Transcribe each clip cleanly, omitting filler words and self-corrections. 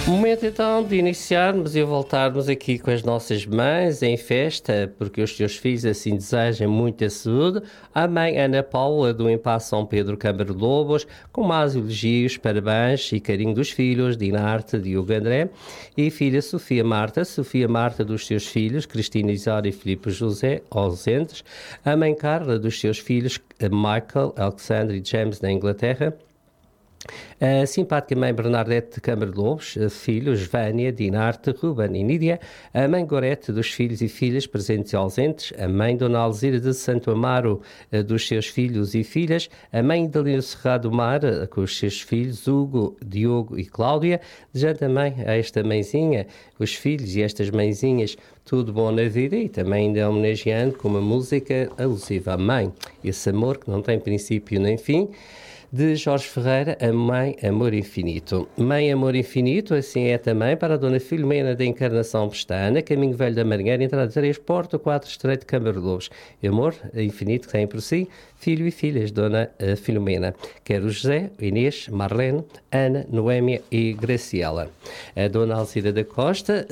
Momento então de iniciarmos e voltarmos aqui com as nossas mães em festa, porque os teus filhos assim desejam muita saúde. A mãe Ana Paula do Impasse São Pedro Câmara de Lobos, com mais elogios, parabéns e carinho dos filhos, Dinarte, Diogo André, e filha Sofia Marta dos seus filhos, Cristina Isidora e Filipe José, ausentes. A mãe Carla dos seus filhos, Michael, Alexandre e James, na Inglaterra. A simpática mãe Bernadette de Câmara de Lobos, filhos Vânia, Dinarte, Ruben e Nídia, a mãe Gorete dos filhos e filhas presentes e ausentes, a mãe Dona Alzira de Santo Amaro dos seus filhos e filhas, a mãe Dalina Cerrado Mar com os seus filhos Hugo, Diogo e Cláudia, desejando também a esta mãezinha, os filhos e estas mãezinhas, tudo bom na vida e também ainda homenageando com uma música alusiva à mãe, esse amor que não tem princípio nem fim, de Jorge Ferreira, a Mãe Amor Infinito. Mãe Amor Infinito, assim é também para a Dona Filomena da Encarnação Pestana, Caminho Velho da Marinheira, entrada 3, Porta 4, Estreito de Câmara de Lobos. Amor infinito que tem por si, filho e filhas, Dona Filomena. Quer o José, Inês, Marlene, Ana, Noémia e Graciela. A Dona Alzira da Costa,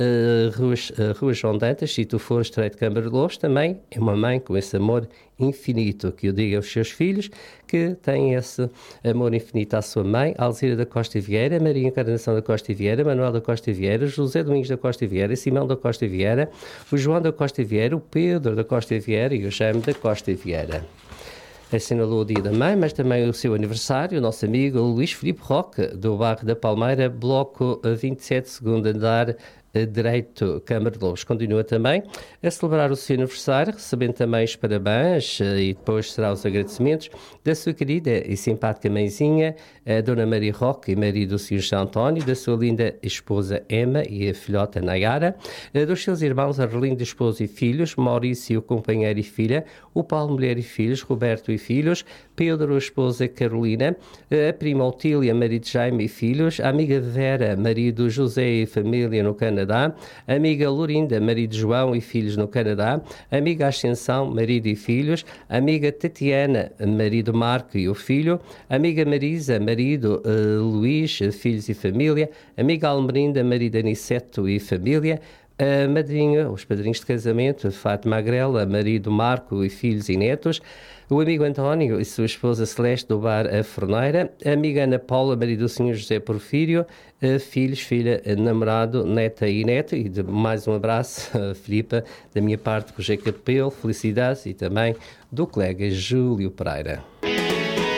Rua João Dantas, se tu for Estreito de Câmara de Lobos, também é uma mãe com esse amor infinito, que o diga aos seus filhos, que têm esse amor infinito à sua mãe, Alzira da Costa Vieira, Maria Encarnação da Costa Vieira, Manuel da Costa Vieira, José Domingos da Costa Vieira, Simão da Costa Vieira, o João da Costa Vieira, o Pedro da Costa Vieira e o Jaime da Costa Vieira. Assinalou o dia da mãe, mas também o seu aniversário, o nosso amigo Luís Filipe Roque, do bairro da Palmeira, bloco 27, segundo andar, Direito, Câmara de Lobos. Continua também a celebrar o seu aniversário, recebendo também os parabéns e depois será os agradecimentos da sua querida e simpática mãezinha, a Dona Maria Roque e marido do Sr. José António, da sua linda esposa Emma e a filhota Nayara, dos seus irmãos Arlindo, esposo e filhos, Maurício, companheiro e filha, o Paulo, mulher e filhos, Roberto e filhos, Pedro, esposa Carolina, a prima Otília, marido Jaime e filhos, a amiga Vera, marido José e família no Canadá, a amiga Lorinda, marido João e filhos no Canadá, a amiga Ascensão, marido e filhos, a amiga Tatiana, marido Marco e o filho, a amiga Marisa, marido Luís, filhos e família, a amiga Almerinda, marido Aniceto e família, a madrinha, os padrinhos de casamento, Fátima Agrela, marido Marco e filhos e netos, o amigo António e sua esposa Celeste do bar A Forneira, a amiga Ana Paula, marido do Sr. José Porfírio, filhos, filha, namorado, neta e neto, e mais um abraço, Filipa, da minha parte, Rogé Capelo, felicidades e também do colega Júlio Pereira.